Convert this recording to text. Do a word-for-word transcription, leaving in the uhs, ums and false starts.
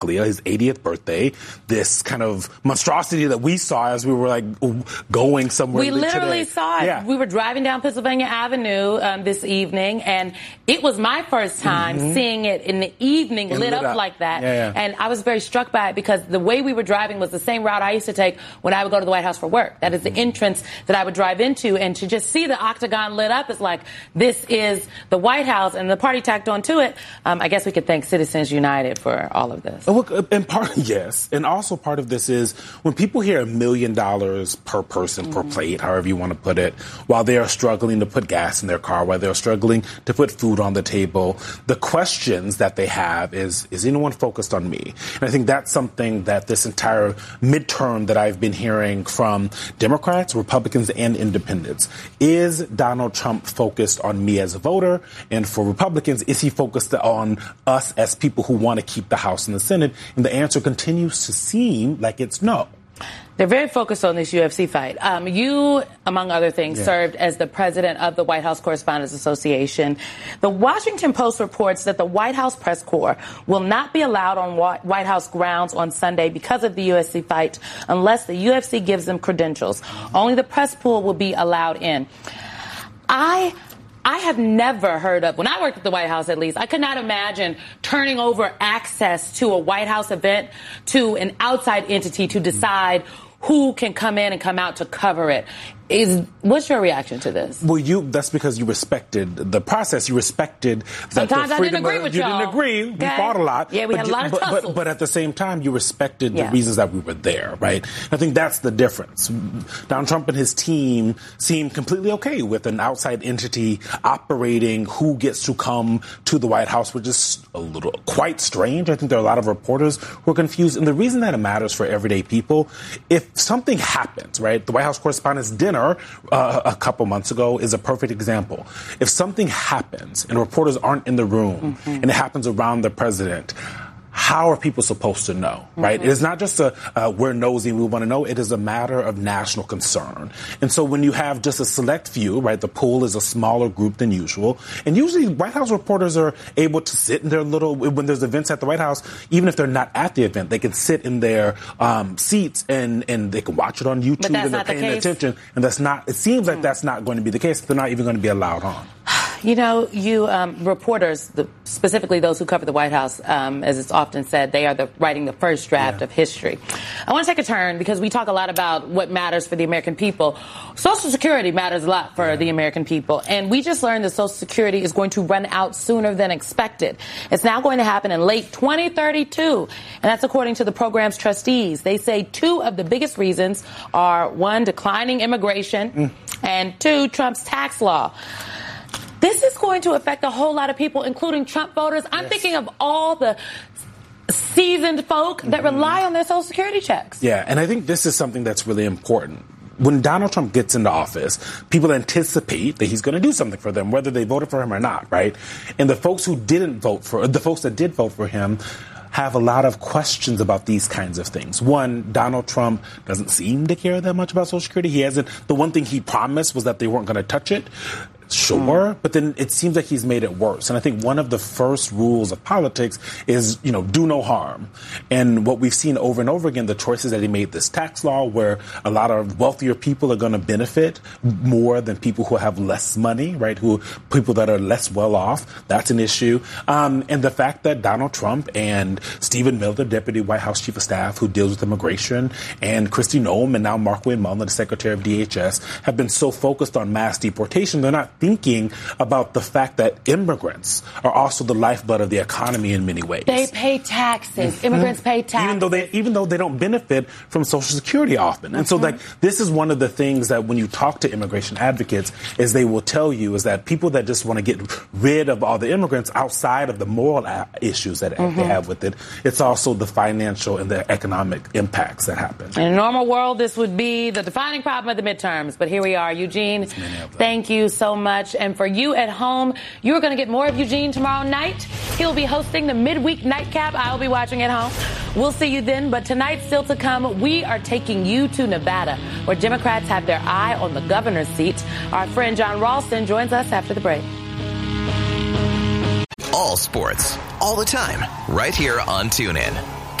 his eightieth birthday, this kind of monstrosity that we saw as we were like going somewhere. We literally today. saw it. Yeah. We were driving down Pennsylvania Avenue um, this evening, and it was my first time mm-hmm. seeing it in the evening lit, lit up, up like that. Yeah, yeah. And I was very struck by it because the way we were driving was the same route I used to take when I would go to the White House for work. That is the entrance that I would drive into, and to just see the Octagon lit up is like, this is the White House, and the party tacked on to it. Um, I guess we could thank Citizens United for all of this. And part, yes, and also part of this is when people hear a million dollars per person mm-hmm. per plate, however you want to put it, while they are struggling to put gas in their car, while they're struggling to put food on the table, the questions that they have is, is anyone focused on me? And I think that's something that this entire midterm that I've been hearing from Democrats, Republicans, and independents. Is Donald Trump focused on me as a voter? And for Republicans, is he focused on us as people who want to keep the House and the Senate? And the answer continues to seem like it's no. They're very focused on this U F C fight. Um, you, among other things, yeah. served as the president of the White House Correspondents Association. The Washington Post reports that the White House press corps will not be allowed on White House grounds on Sunday because of the U F C fight unless the U F C gives them credentials. Only the press pool will be allowed in. I... I have never heard of, when I worked at the White House at least, I could not imagine turning over access to a White House event to an outside entity to decide who can come in and come out to cover it. Is what's your reaction to this? Well, you that's because you respected the process. You respected that Sometimes the I didn't agree of, with you y'all. didn't agree. Okay. We fought a lot. Yeah, we but had you, a lot of but, tussles. but, but at the same time, you respected yeah. the reasons that we were there, right? I think that's the difference. Donald Trump and his team seem completely okay with an outside entity operating who gets to come to the White House, which is a little quite strange. I think there are a lot of reporters who are confused. And the reason that it matters for everyday people, if something happens, right? The White House Correspondents' Dinner uh, a couple months ago is a perfect example. If something happens and reporters aren't in the room mm-hmm. and it happens around the president, how are people supposed to know, right? Mm-hmm. It is not just a uh, we're nosy, we want to know. It is a matter of national concern. And so when you have just a select few, right, the pool is a smaller group than usual. And usually White House reporters are able to sit in their little, when there's events at the White House, even if they're not at the event, they can sit in their um, seats and, and they can watch it on YouTube and they're paying attention. And that's not, it seems like mm. that's not going to be the case. They're not even going to be allowed on. You know, you um, reporters, the, specifically those who cover the White House, um, as it's often said, they are the, writing the first draft yeah. of history. I want to take a turn because we talk a lot about what matters for the American people. Social Security matters a lot for yeah. the American people. And we just learned that Social Security is going to run out sooner than expected. It's now going to happen in late twenty thirty-two. And that's according to the program's trustees. They say two of the biggest reasons are, one, declining immigration, mm. and two, Trump's tax law. This is going to affect a whole lot of people, including Trump voters. I'm yes. thinking of all the seasoned folk that mm-hmm. rely on their Social Security checks. Yeah, and I think this is something that's really important. When Donald Trump gets into office, people anticipate that he's going to do something for them, whether they voted for him or not, right? And the folks who didn't vote for, the folks that did vote for him, have a lot of questions about these kinds of things. One, Donald Trump doesn't seem to care that much about Social Security. He hasn't. The one thing he promised was that they weren't going to touch it. Sure, but then it seems like he's made it worse. And I think one of the first rules of politics is, you know, do no harm. And what we've seen over and over again, the choices that he made, this tax law where a lot of wealthier people are going to benefit more than people who have less money, right? Who people that are less well off. That's an issue. Um, and the fact that Donald Trump and Stephen Miller, Deputy White House Chief of Staff who deals with immigration, and Kristi Noem and now Markwayne Mullin, the Secretary of D H S, have been so focused on mass deportation, they're not thinking about the fact that immigrants are also the lifeblood of the economy in many ways. They pay taxes. Mm-hmm. Immigrants pay taxes. Even though they even though they don't benefit from Social Security often. And mm-hmm. so like this is one of the things that when you talk to immigration advocates is they will tell you is that people that just want to get rid of all the immigrants outside of the moral issues that mm-hmm. they have with it, it's also the financial and the economic impacts that happen. In a normal world, this would be the defining problem of the midterms. But here we are. Eugene, thank you so much. And for you at home, you're going to get more of Eugene tomorrow night. He'll be hosting the midweek nightcap. I'll be watching at home. We'll see you then. But tonight, still to come, we are taking you to Nevada, where Democrats have their eye on the governor's seat. Our friend John Ralston joins us after the break. All sports, all the time, right here on TuneIn.